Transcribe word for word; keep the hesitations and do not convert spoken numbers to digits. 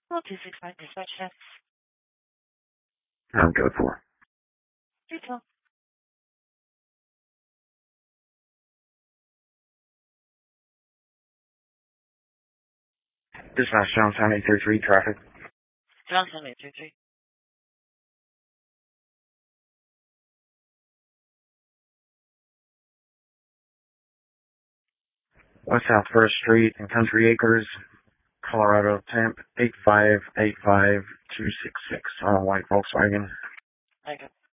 Well, two six five dispatch chef. I'm good for. Three twelve. Dispatch Johnstown eight three three traffic. Johnstown eight three three. West South First Street and Country Acres, Colorado, temp eight five eight five two six six on a white Volkswagen. Okay.